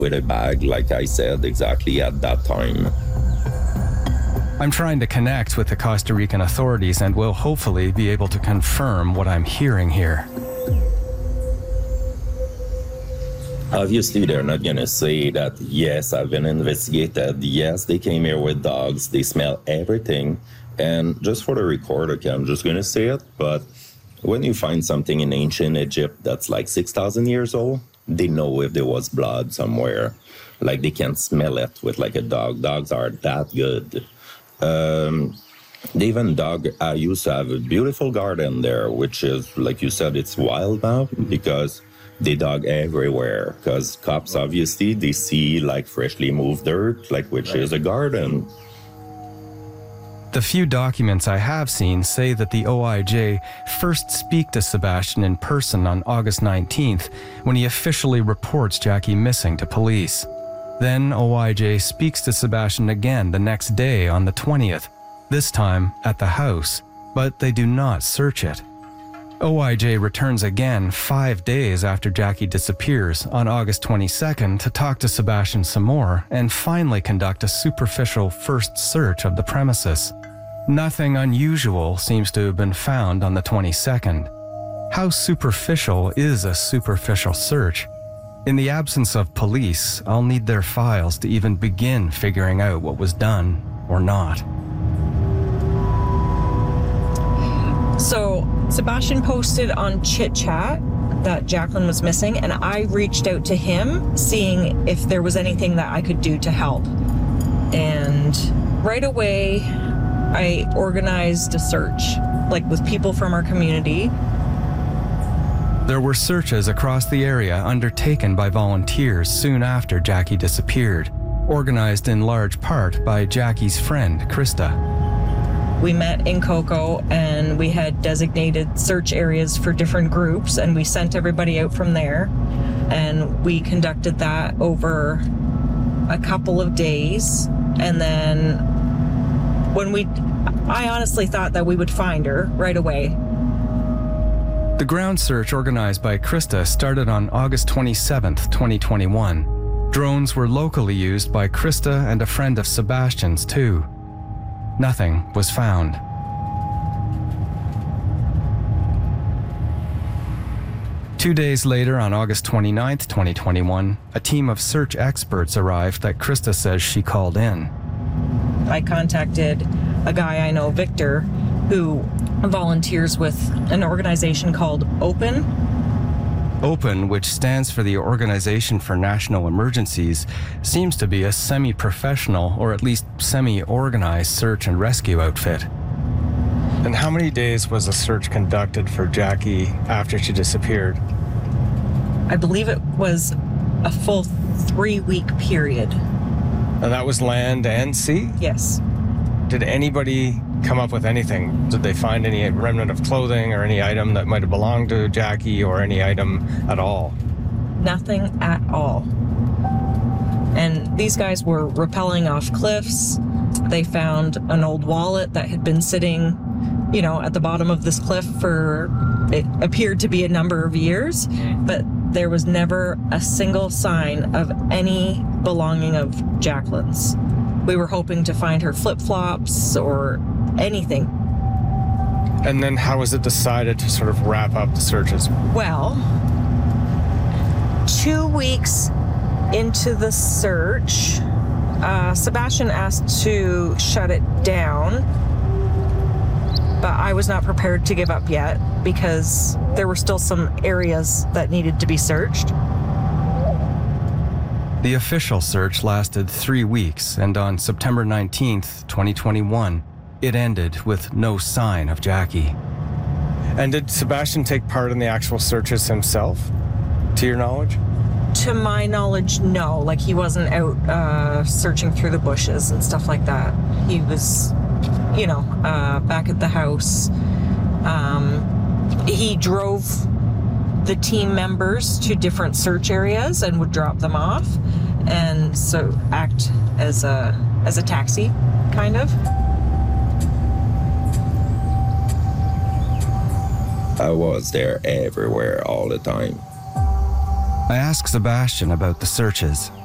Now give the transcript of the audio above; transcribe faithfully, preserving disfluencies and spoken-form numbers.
with a bag, like I said, exactly at that time. I'm trying to connect with the Costa Rican authorities and will hopefully be able to confirm what I'm hearing here. Obviously, they're not going to say that, yes, I've been investigated. Yes, they came here with dogs. They smell everything. And just for the record, okay, I'm just going to say it, but when you find something in ancient Egypt that's like six thousand years old, they know if there was blood somewhere. Like, they can smell it with like a dog. Dogs are that good. Um, they even dog, I used to have a beautiful garden there, which is, like you said, it's wild now because they dog everywhere. Because cops, obviously, they see like freshly moved dirt, like which is a garden. The few documents I have seen say that the O I J first speak to Sebastian in person on August nineteenth when he officially reports Jackie missing to police. Then O I J speaks to Sebastian again the next day on the twentieth, this time at the house, but they do not search it. O I J returns again five days after Jackie disappears on August twenty-second to talk to Sebastian some more and finally conduct a superficial first search of the premises. Nothing unusual seems to have been found on the twenty-second. How superficial is a superficial search? In the absence of police, I'll need their files to even begin figuring out what was done or not. So, Sebastian posted on Chit Chat that Jacqueline was missing, and I reached out to him seeing if there was anything that I could do to help. And right away, I organized a search, like with people from our community. There were searches across the area undertaken by volunteers soon after Jackie disappeared, organized in large part by Jackie's friend, Krista. We met in Coco and we had designated search areas for different groups, and we sent everybody out from there, and we conducted that over a couple of days. And then when we, I honestly thought that we would find her right away. The ground search organized by Krista started on August twenty-seventh, twenty twenty-one. Drones were locally used by Krista and a friend of Sebastian's too. Nothing was found. Two days later, on August twenty-ninth, twenty twenty-one, a team of search experts arrived that Krista says she called in. I contacted a guy I know, Victor, who volunteers with an organization called OPEN. OPEN, which stands for the Organization for National Emergencies, seems to be a semi-professional or at least semi-organized search and rescue outfit. And how many days was the search conducted for Jackie after she disappeared? I believe it was a full three-week period. And that was land and sea? Yes. Did anybody come up with anything? Did they find any remnant of clothing or any item that might have belonged to Jackie or any item at all? Nothing at all. And these guys were rappelling off cliffs. They found an old wallet that had been sitting, you know, at the bottom of this cliff for, it appeared to be a number of years, but there was never a single sign of any belonging of Jacqueline's. We were hoping to find her flip-flops or anything. And then how was it decided to sort of wrap up the searches? Well, two weeks into the search, uh, Sebastian asked to shut it down, but I was not prepared to give up yet because there were still some areas that needed to be searched. The official search lasted three weeks, and on September nineteenth, twenty twenty-one, it ended with no sign of Jackie. And did Sebastian take part in the actual searches himself, to your knowledge? To my knowledge, no. Like, he wasn't out uh, searching through the bushes and stuff like that. He was, you know, uh, back at the house. Um, he drove the team members to different search areas and would drop them off, and so act as a as a taxi, kind of. I was there everywhere all the time. I asked Sebastian about the searches.